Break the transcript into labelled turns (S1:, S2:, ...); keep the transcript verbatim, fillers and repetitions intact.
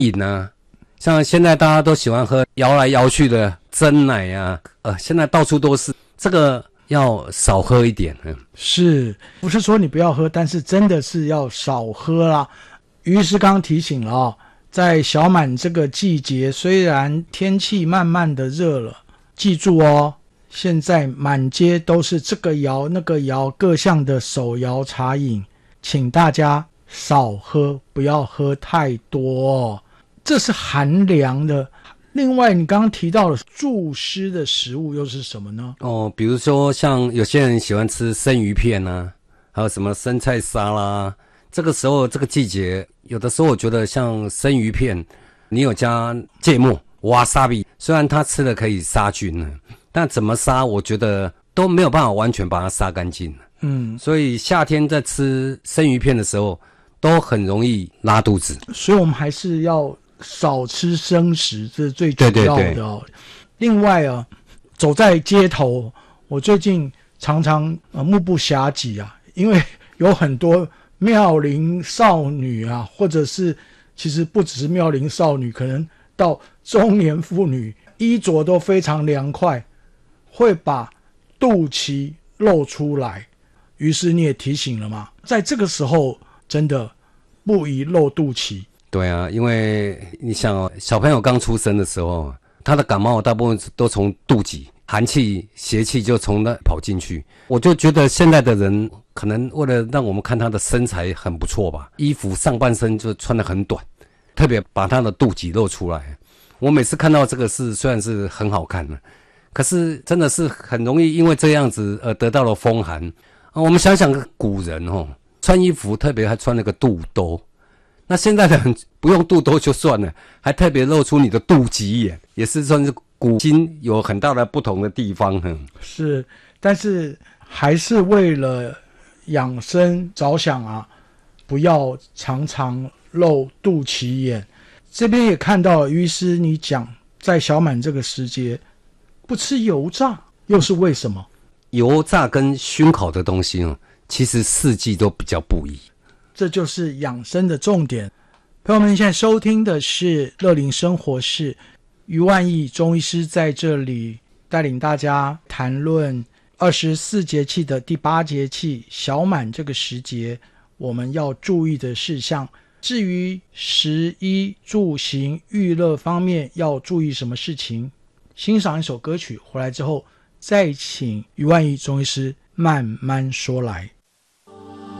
S1: 饮啊，像现在大家都喜欢喝摇来摇去的珍奶啊，呃，现在到处都是，这个要少喝一点。嗯，
S2: 是不是说你不要喝，但是真的是要少喝啦。于医师刚刚提醒了哦，在小满这个季节，虽然天气慢慢的热了，记住哦，现在满街都是这个摇那个摇各项的手摇茶饮，请大家少喝，不要喝太多哦，这是寒凉的。另外你刚刚提到了助湿的食物又是什么呢？
S1: 哦，比如说像有些人喜欢吃生鱼片啊，还有什么生菜沙拉，这个时候这个季节，有的时候我觉得像生鱼片，你有加芥末、瓦萨比，虽然它吃了可以杀菌呢，但怎么杀，我觉得都没有办法完全把它杀干净。
S2: 嗯，
S1: 所以夏天在吃生鱼片的时候，都很容易拉肚子。
S2: 所以我们还是要少吃生食，这是最主要的哦。
S1: 对对对。
S2: 另外啊，走在街头，我最近常常呃目不暇接啊，因为有很多妙龄少女啊，或者是其实不只是妙龄少女，可能到中年妇女，衣着都非常凉快，会把肚脐露出来。于是你也提醒了嘛，在这个时候真的不宜露肚脐。
S1: 对啊，因为你想哦，小朋友刚出生的时候，他的感冒大部分都从肚脐，寒气邪气就从那跑进去。我就觉得现在的人可能为了让我们看他的身材很不错吧，衣服上半身就穿得很短，特别把他的肚脐露出来。我每次看到这个是虽然是很好看的，可是真的是很容易因为这样子而得到了风寒。啊，我们想想古人哦，穿衣服特别还穿了个肚兜。那现在的人不用肚兜就算了，还特别露出你的肚脐眼，也是算是古今有很大的不同的地方。嗯，
S2: 是，但是还是为了养生着想啊，不要常常露肚脐眼。这边也看到于医师你讲，在小满这个时节不吃油炸，又是为什么？
S1: 油炸跟熏烤的东西，其实四季都比较不宜。
S2: 这就是养生的重点。朋友们现在收听的是乐龄生活室，于万益中医师在这里带领大家谈论二十四节气的第八节气小满这个时节我们要注意的事项。至于食衣住行娱乐方面要注意什么事情，欣赏一首歌曲回来之后再请于万益中医师慢慢说来。